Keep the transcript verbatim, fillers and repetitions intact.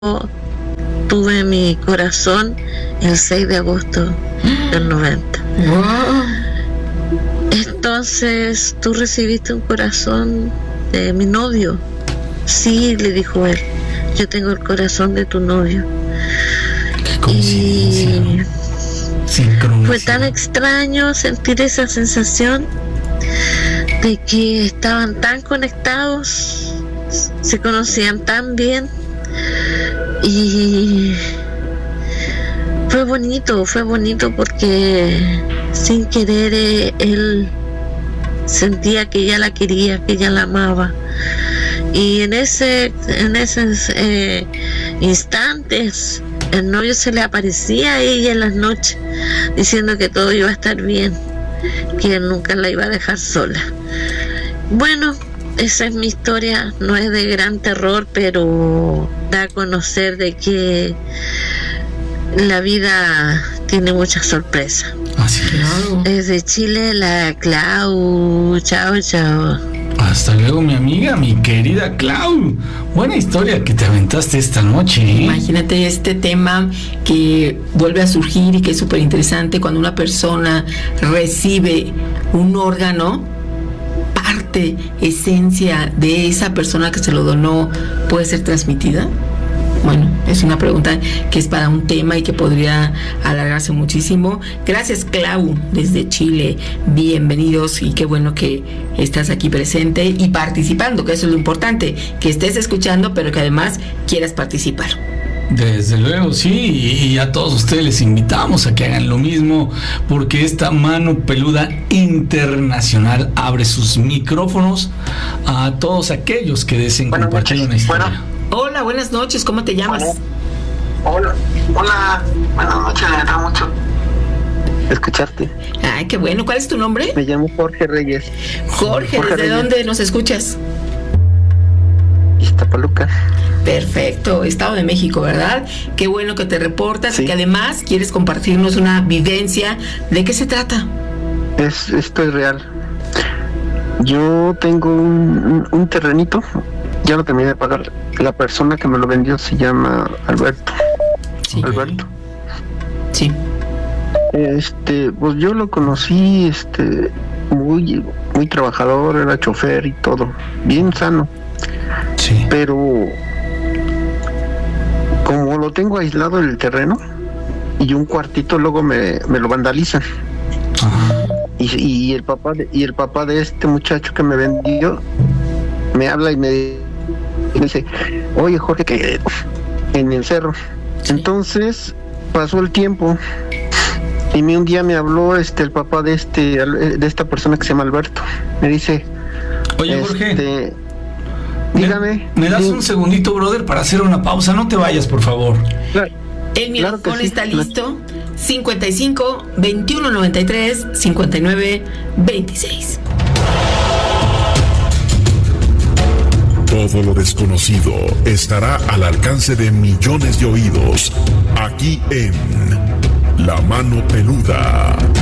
tuve mi corazón el seis de agosto del noventa. Wow. Entonces, ¿tú recibiste un corazón de mi novio? Sí, le dijo él, yo tengo el corazón de tu novio. Qué coincidencia. Y Sincronicidad. fue tan extraño sentir esa sensación de que estaban tan conectados, se conocían tan bien, y fue bonito, fue bonito porque sin querer eh, él sentía que ella la quería, que ella la amaba, y en ese en esos eh, instantes el novio se le aparecía a ella en las noches diciendo que todo iba a estar bien, que él nunca la iba a dejar sola. Bueno, esa es mi historia, no es de gran terror, pero da a conocer de que la vida tiene muchas sorpresas. Así es. Desde Chile, la Clau. Chao, chao. Hasta luego, mi amiga, mi querida Clau. Buena historia que te aventaste esta noche, ¿eh? Imagínate este tema que vuelve a surgir y que es súper interesante cuando una persona recibe un órgano, parte, esencia de esa persona que se lo donó, ¿puede ser transmitida? Bueno, es una pregunta que es para un tema y que podría alargarse muchísimo. Gracias, Clau, desde Chile. Bienvenidos y qué bueno que estás aquí presente y participando, que eso es lo importante, que estés escuchando, pero que además quieras participar. Desde luego, sí, y, y a todos ustedes les invitamos a que hagan lo mismo, porque esta mano peluda internacional abre sus micrófonos a todos aquellos que deseen Buenas compartir noches. una historia. Bueno. Hola, buenas noches, ¿cómo te llamas? Hola, hola, buenas noches, me da mucho escucharte. Ay, qué bueno, ¿cuál es tu nombre? Me llamo Jorge Reyes. Jorge, Jorge ¿desde Reyes. dónde nos escuchas? Iztapaluca. Perfecto, Estado de México, ¿verdad? Qué bueno que te reportas Sí. y que además quieres compartirnos una vivencia. ¿De qué se trata? Es, esto es real. Yo tengo un, un, un terrenito, ya lo terminé de pagar. La persona que me lo vendió se llama Alberto. Sí. Alberto. Sí. Este, pues yo lo conocí, este, muy, muy trabajador, era chofer y todo, bien sano. Sí. Pero como lo tengo aislado en el terreno y un cuartito, luego me, me lo vandalizan. Ajá. Y, y el papá de, y el papá de este muchacho que me vendió me habla y me, y me dice, oye Jorge, que en el cerro. Sí. Entonces pasó el tiempo y me, un día me habló este el papá de este de esta persona que se llama Alberto. Me dice, Oye, Jorge, este, ¿me- dígame. ¿me das sí, un segundito, brother, para hacer una pausa? No te vayas, por favor. claro. El Claro que micrófono sí. está listo. cincuenta y cinco, veintiuno noventa y tres, cincuenta y nueve, veintiséis. Todo lo desconocido estará al alcance de millones de oídos, aquí en La Mano Peluda.